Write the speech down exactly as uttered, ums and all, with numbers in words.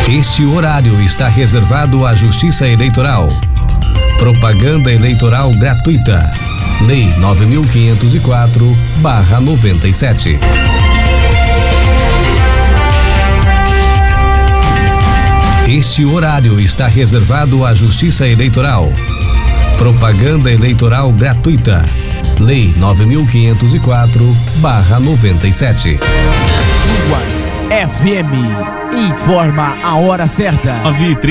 Este horário está reservado à Justiça Eleitoral. Propaganda eleitoral gratuita. Lei nove mil quinhentos e quatro barra noventa e sete. Este horário está reservado à Justiça Eleitoral. Propaganda eleitoral gratuita. Lei nove mil quinhentos e quatro barra noventa e sete. F M informa a hora certa.